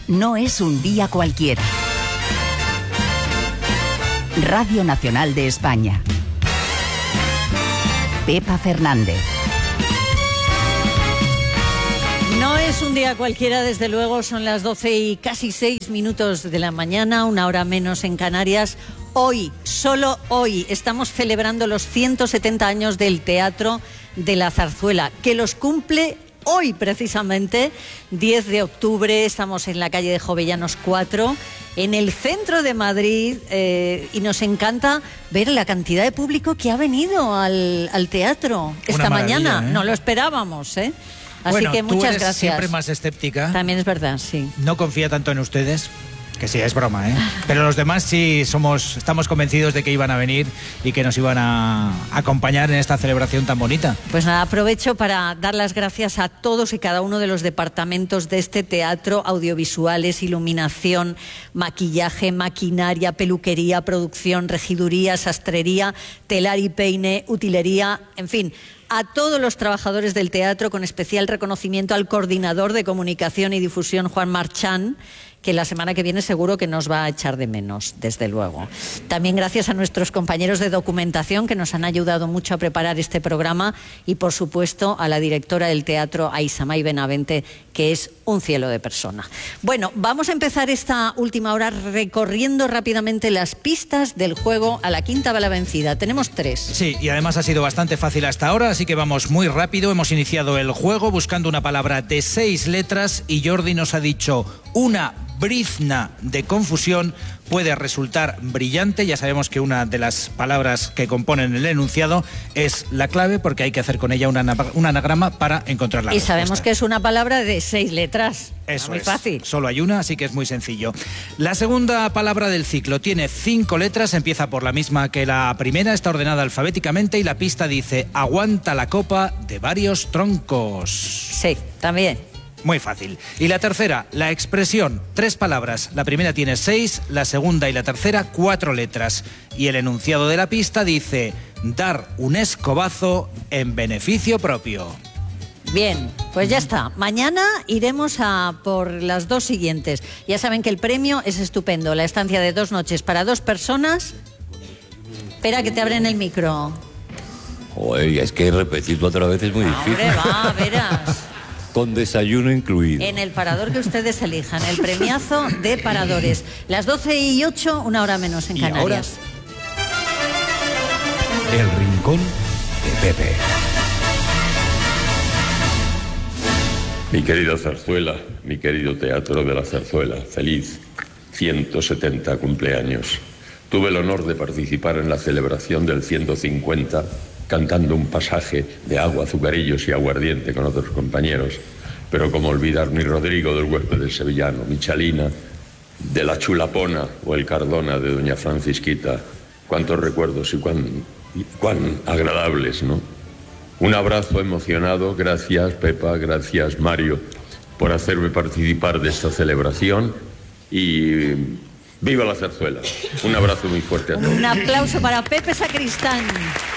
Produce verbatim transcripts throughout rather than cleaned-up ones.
no es un día cualquiera. Radio Nacional de España. Pepa Fernández. No es un día cualquiera, desde luego. Son las doce y casi seis minutos de la mañana, una hora menos en Canarias. Hoy, solo hoy, estamos celebrando los ciento setenta años del Teatro de la Zarzuela, que los cumple hoy precisamente, diez de octubre. Estamos en la calle de Jovellanos cuatro, en el centro de Madrid, eh, y nos encanta ver la cantidad de público que ha venido al, al teatro esta mañana. ¿eh? No lo esperábamos, ¿eh? Así bueno, que muchas tú eres gracias. Siempre más escéptica. También es verdad, sí. No confía tanto en ustedes. Que sí, es broma, ¿eh? Pero los demás sí somos, estamos convencidos de que iban a venir y que nos iban a acompañar en esta celebración tan bonita. Pues nada, aprovecho para dar las gracias a todos y cada uno de los departamentos de este teatro: audiovisuales, iluminación, maquillaje, maquinaria, peluquería, producción, regiduría, sastrería, telar y peine, utilería, en fin, a todos los trabajadores del teatro, con especial reconocimiento al coordinador de comunicación y difusión, Juan Marchán, que la semana que viene seguro que nos va a echar de menos, desde luego. También gracias a nuestros compañeros de documentación, que nos han ayudado mucho a preparar este programa, y por supuesto a la directora del teatro, a Isamay Benavente, que es un cielo de persona. Bueno, vamos a empezar esta última hora recorriendo rápidamente las pistas del juego A la quinta va la vencida. Tenemos tres. Sí, y además ha sido bastante fácil hasta ahora, así que vamos muy rápido. Hemos iniciado el juego buscando una palabra de seis letras y Jordi nos ha dicho una brizna de confusión. Puede resultar brillante. Ya sabemos que una de las palabras que componen el enunciado es la clave, porque hay que hacer con ella un anagrama para encontrar la Y respuesta. sabemos que es una palabra de seis letras. Eso muy es. fácil. Solo hay una, así que es muy sencillo. La segunda palabra del ciclo tiene cinco letras, empieza por la misma que la primera, está ordenada alfabéticamente y la pista dice: aguanta la copa de varios troncos. Sí, también. Muy fácil. Y la tercera, la expresión, tres palabras. La primera tiene seis, la segunda y la tercera cuatro letras. Y el enunciado de la pista dice: dar un escobazo en beneficio propio. Bien, pues ya está. Mañana iremos a por las dos siguientes. Ya saben que el premio es estupendo. La estancia de dos noches para dos personas. Espera que te abren el micro. Oye, es que repetirlo otra vez es muy difícil. Hombre, va, verás. Con desayuno incluido. En el parador que ustedes elijan, el premiazo de paradores. Las doce y ocho, una hora menos en Y Canarias. Ahora, el rincón de Pepe. Mi querida Zarzuela, mi querido Teatro de la Zarzuela, feliz ciento setenta cumpleaños. Tuve el honor de participar en la celebración del ciento cincuenta cantando un pasaje de Agua, Azucarillos y Aguardiente con otros compañeros, pero como olvidar mi Rodrigo del Huésped del Sevillano, mi Chalina de la Chulapona o el Cardona de Doña Francisquita. Cuántos recuerdos y cuán, y cuán agradables, ¿no? Un abrazo emocionado, gracias Pepa, gracias Mario por hacerme participar de esta celebración y ¡viva la Zarzuela! Un abrazo muy fuerte a todos. Un aplauso para Pepe Sacristán.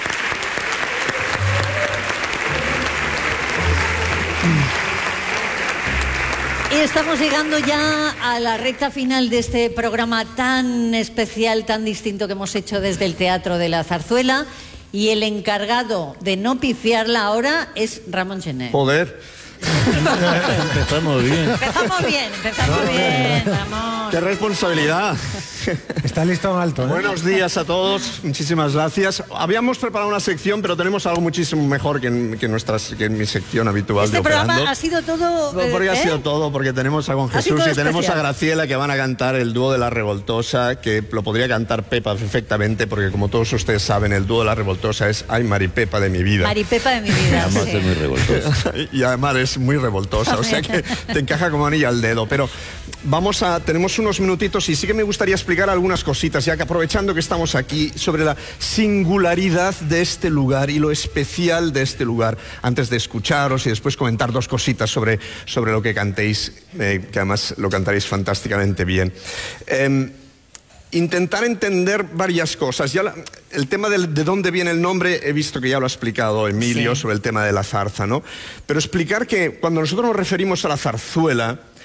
Y estamos llegando ya a la recta final de este programa tan especial, tan distinto que hemos hecho desde el Teatro de la Zarzuela. Y el encargado de no pifiarla ahora es Ramón Gené. Joder. Empezamos bien. Empezamos bien, empezamos bien, Ramón. ¡Qué responsabilidad! Está listo en alto, ¿eh? Buenos días a todos, muchísimas gracias. Habíamos preparado una sección, pero tenemos algo muchísimo mejor que en, que nuestras, que en mi sección habitual Este de Operando. programa ha sido todo... No, porque eh, ha sido ¿eh? todo, porque tenemos a Juan Ha sido Jesús todo y tenemos especial. a Graciela, que van a cantar el dúo de La Revoltosa, que lo podría cantar Pepa perfectamente, porque como todos ustedes saben, el dúo de La Revoltosa es Ay Maripepa de mi vida. Maripepa de mi vida, Además sí. es muy revoltoso. Y además es muy revoltosa, o sea que te encaja como anillo al dedo. Pero vamos a, tenemos unos minutitos y sí que me gustaría explicar algunas cositas, ya que aprovechando que estamos aquí, sobre la singularidad de este lugar y lo especial de este lugar, antes de escucharos y después comentar dos cositas sobre, sobre lo que cantéis, eh, que además lo cantaréis fantásticamente bien. Eh, Intentar entender varias cosas. Ya la, el tema de, de dónde viene el nombre, he visto que ya lo ha explicado Emilio, sí, sobre el tema de la zarza, ¿no? Pero explicar que cuando nosotros nos referimos a la zarzuela,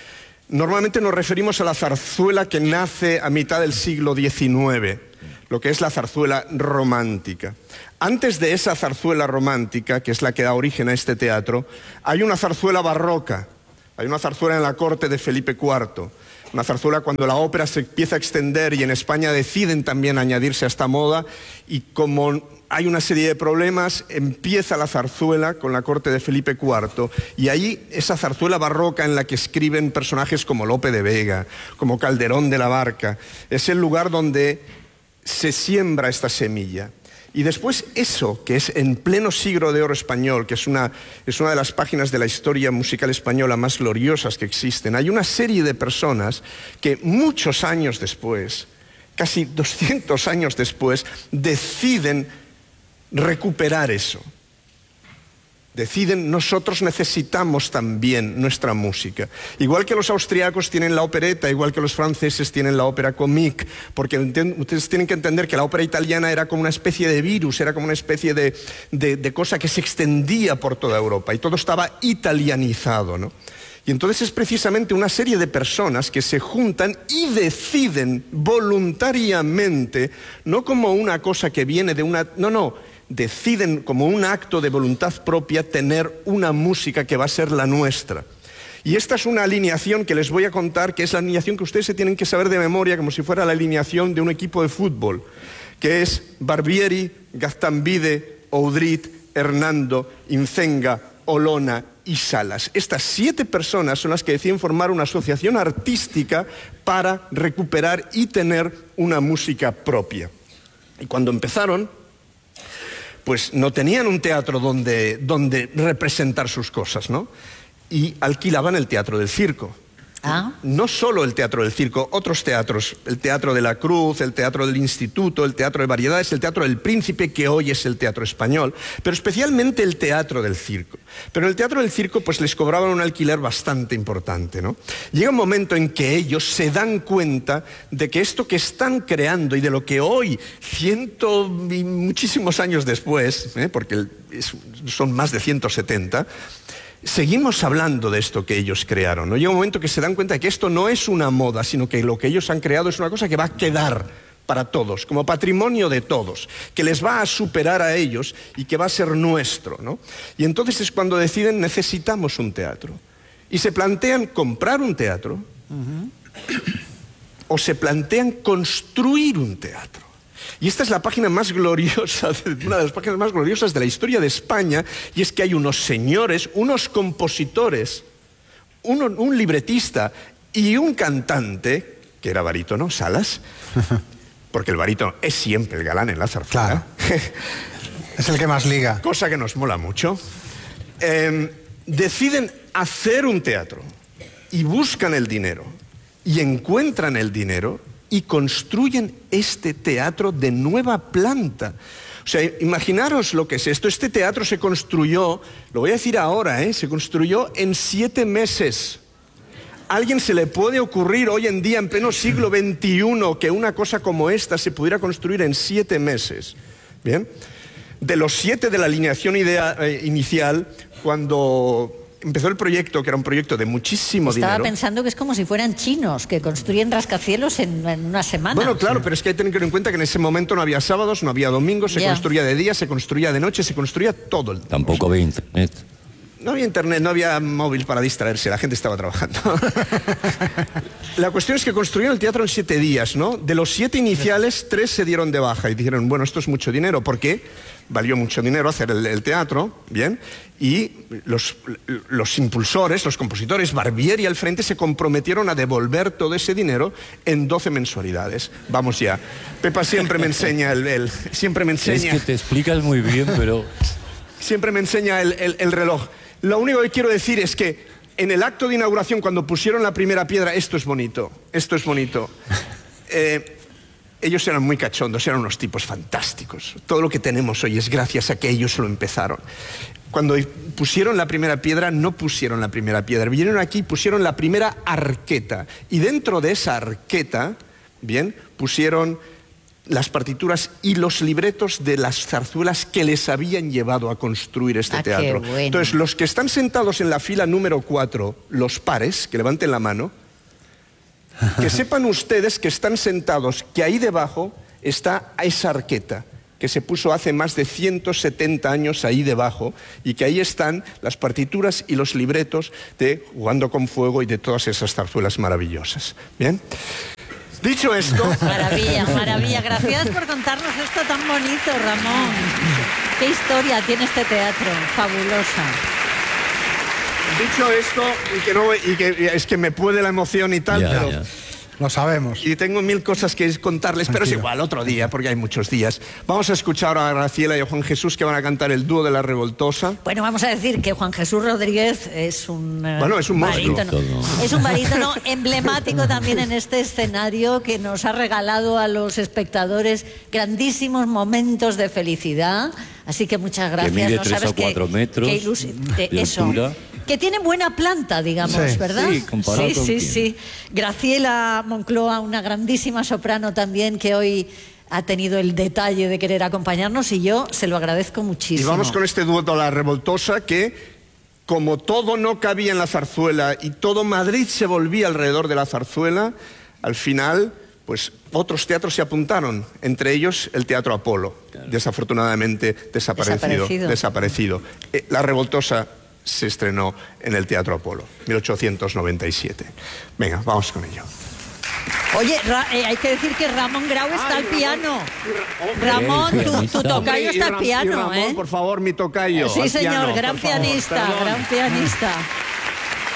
Normalmente nos referimos a la zarzuela que nace a mitad del siglo diecinueve, lo que es la zarzuela romántica. Antes de esa zarzuela romántica, que es la que da origen a este teatro, hay una zarzuela barroca, hay una zarzuela en la corte de Felipe cuarto, una zarzuela cuando la ópera se empieza a extender y en España deciden también añadirse a esta moda, y como hay una serie de problemas, empieza la zarzuela con la corte de Felipe cuarto, y ahí esa zarzuela barroca en la que escriben personajes como Lope de Vega, como Calderón de la Barca, es el lugar donde se siembra esta semilla. Y después eso, que es en pleno siglo de oro español, que es una, es una de las páginas de la historia musical española más gloriosas que existen, hay una serie de personas que muchos años después, casi doscientos años después, deciden recuperar eso. Deciden, nosotros necesitamos también nuestra música. Igual que los austriacos tienen la opereta, igual que los franceses tienen la ópera comique, porque ustedes tienen que entender que la ópera italiana era como una especie de virus, era como una especie de, de, de cosa que se extendía por toda Europa y todo estaba italianizado, ¿no? Y entonces es precisamente una serie de personas que se juntan y deciden voluntariamente, no como una cosa que viene de una... No, no. Deciden como un acto de voluntad propia tener una música que va a ser la nuestra. Y esta es una alineación que les voy a contar, que es la alineación que ustedes se tienen que saber de memoria, como si fuera la alineación de un equipo de fútbol, que es Barbieri, Gaztambide, Oudrit, Hernando, Incenga, Olona y Salas. Estas siete personas son las que deciden formar una asociación artística para recuperar y tener una música propia. Y cuando empezaron, pues no tenían un teatro donde, donde representar sus cosas, ¿no? Y alquilaban el Teatro del Circo. ¿Ah? No solo el Teatro del Circo, otros teatros, el Teatro de la Cruz, el Teatro del Instituto, el Teatro de Variedades, el Teatro del Príncipe, que hoy es el Teatro Español, pero especialmente el Teatro del Circo. Pero en el Teatro del Circo pues les cobraban un alquiler bastante importante, ¿no? Llega un momento en que ellos se dan cuenta de que esto que están creando y de lo que hoy, ciento y muchísimos años después, ¿eh? porque es, son más de ciento setenta, seguimos hablando de esto que ellos crearon, ¿no? Llega un momento que se dan cuenta de que esto no es una moda, sino que lo que ellos han creado es una cosa que va a quedar para todos, como patrimonio de todos, que les va a superar a ellos y que va a ser nuestro, ¿no? Y entonces es cuando deciden, necesitamos un teatro. Y se plantean comprar un teatro, uh-huh, o se plantean construir un teatro. Y esta es la página más gloriosa, una de las páginas más gloriosas de la historia de España, y es que hay unos señores, unos compositores, uno, un libretista y un cantante, que era barítono, Salas, porque el barítono es siempre el galán en la zarzuela. Claro. Es el que más liga. Cosa que nos mola mucho. Eh, deciden hacer un teatro y buscan el dinero y encuentran el dinero y construyen este teatro de nueva planta. O sea, imaginaros lo que es esto. Este teatro se construyó, lo voy a decir ahora, ¿eh? se construyó en siete meses. ¿A alguien se le puede ocurrir hoy en día, en pleno siglo veintiuno, que una cosa como esta se pudiera construir en siete meses? Bien. De los siete de la alineación idea, eh, inicial, cuando empezó el proyecto, que era un proyecto de muchísimo Estaba dinero. Estaba pensando que es como si fueran chinos, que construyen rascacielos en, en una semana. Bueno, claro, pero es que hay que tener en cuenta que en ese momento no había sábados, no había domingos, se yeah. construía de día, se construía de noche, se construía todo el tiempo. Tampoco había internet. No había internet, no había móvil para distraerse, la gente estaba trabajando. La cuestión es que construyeron el teatro en siete días, ¿no? De los siete iniciales, tres se dieron de baja y dijeron, bueno, esto es mucho dinero, ¿por qué? Valió mucho dinero hacer el, el teatro, ¿bien? Y los, los impulsores, los compositores, Barbieri al frente, se comprometieron a devolver todo ese dinero en doce mensualidades. Vamos ya. Pepa siempre me enseña el... el siempre me enseña... Es que te explicas muy bien, pero... Siempre me enseña el, el, el reloj. Lo único que quiero decir es que en el acto de inauguración, cuando pusieron la primera piedra, esto es bonito, esto es bonito. Eh, ellos eran muy cachondos, eran unos tipos fantásticos. Todo lo que tenemos hoy es gracias a que ellos lo empezaron. Cuando pusieron la primera piedra, no pusieron la primera piedra. Vinieron aquí y pusieron la primera arqueta. Y dentro de esa arqueta, bien, pusieron las partituras y los libretos de las zarzuelas que les habían llevado a construir este ah, teatro. Bueno. Entonces, los que están sentados en la fila número cuatro, los pares, que levanten la mano, Que sepan ustedes que están sentados, que ahí debajo está esa arqueta, que se puso hace más de ciento setenta años ahí debajo, y que ahí están las partituras y los libretos de Jugando con Fuego y de todas esas zarzuelas maravillosas. ¿Bien? Dicho esto... Maravilla, maravilla. Gracias por contarnos esto tan bonito, Ramón. Qué historia tiene este teatro, fabulosa. Dicho esto, y que, no, y que es que me puede la emoción y tal, Ya, pero... ya. Lo sabemos. Y tengo mil cosas que contarles, pero es igual, otro día, porque hay muchos días. Vamos a escuchar a Graciela y a Juan Jesús, que van a cantar el dúo de La Revoltosa. Bueno, vamos a decir que Juan Jesús Rodríguez es un eh, Bueno, es un monstruo. barítono. Es un barítono emblemático también en este escenario, que nos ha regalado a los espectadores grandísimos momentos de felicidad. Así que muchas gracias. mide ¿No tres sabes a cuatro qué- metros qué ilusi- de- de eso. altura. Que tiene buena planta, digamos, Sí. ¿verdad? Sí, comparado sí, con sí, quién. sí. Graciela Moncloa, una grandísima soprano también, que hoy ha tenido el detalle de querer acompañarnos, y yo se lo agradezco Y muchísimo. vamos con este dúo de La Revoltosa, que como todo no cabía en la zarzuela y todo Madrid se volvía alrededor de la zarzuela, al final, pues otros teatros se apuntaron, entre ellos el Teatro Apolo, desafortunadamente desaparecido. Desaparecido. desaparecido. Eh, La Revoltosa se estrenó en el Teatro Apolo, mil ochocientos noventa y siete. Venga, vamos con ello. Oye, Ra- eh, hay que decir que Ramón Grau está al piano. Hombre, Ramón, el tu, tu pianista. tocayo Y está al Ram- y piano, Ramón, ¿eh? por favor, mi tocayo. Sí, al señor, piano, gran por favor, pianista, perdón. gran pianista.